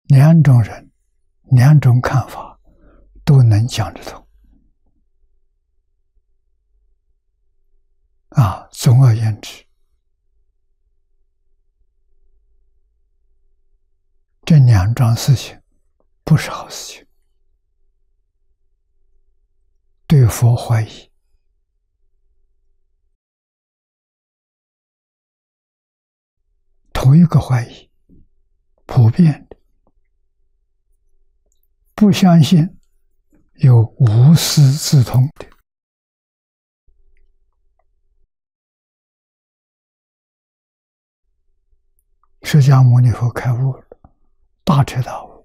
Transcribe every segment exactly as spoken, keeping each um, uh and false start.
两种人，两种看法都能讲得通。啊，总而言之，这两桩事情不是好事情。对佛怀疑，头一个怀疑，普遍的，不相信有无师自通的。释迦牟尼佛开悟了，大彻大悟，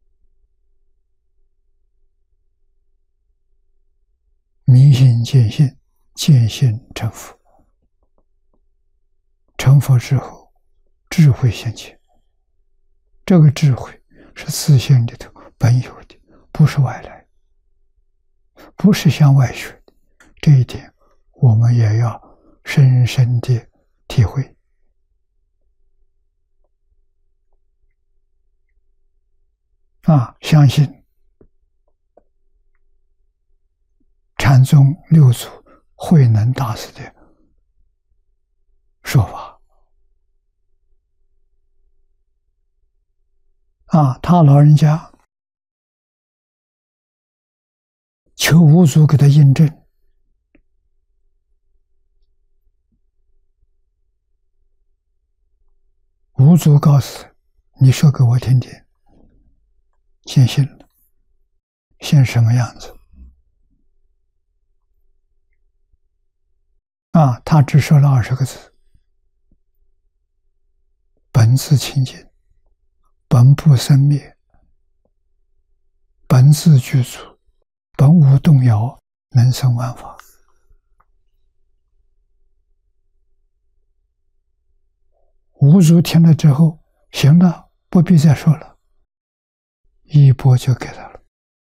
明心见性，见性成佛。成佛之后，智慧现前。这个智慧是自性里头本有的，不是外来，不是向外学的。这一点我们也要深深的体会。啊，相信禅宗六祖慧能大师的说法。啊，他老人家求五祖给他印证，五祖告诉他：“你说给我听听。”先信了，信什么样子？啊，他只说了二十个字：本自清净，本不生灭，本自具足，本无动摇，能生万法。五祖听了之后，行了，不必再说了，一钵就给他了，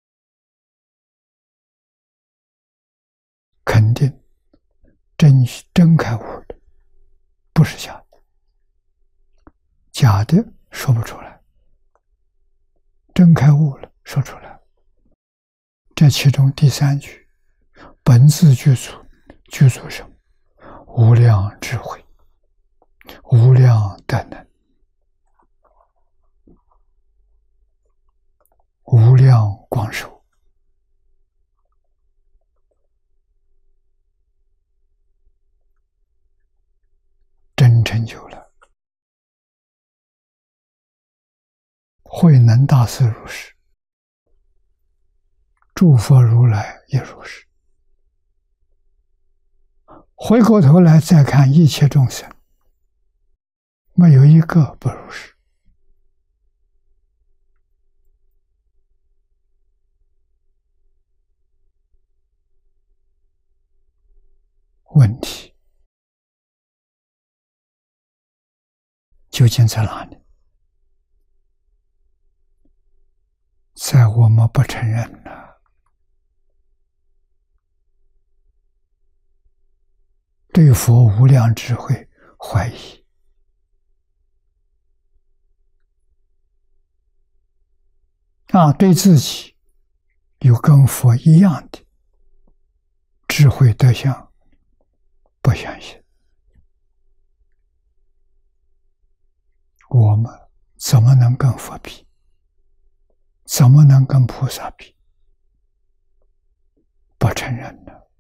肯定真真开悟了，不是假的，假的说不出来，真开悟了说出来。这其中第三句，本自具足，具足什么？无量智慧，无量德能，无量光寿。真成就了。慧能大师如是，诸佛如来也如是。回过头来再看一切众生，没有一个不如是。问题究竟在哪里？在我们不承认了，对佛无量智慧怀疑，啊，对自己有跟佛一样的智慧德相不相信，我们怎么能跟佛比？怎么能跟菩萨比？不承认了。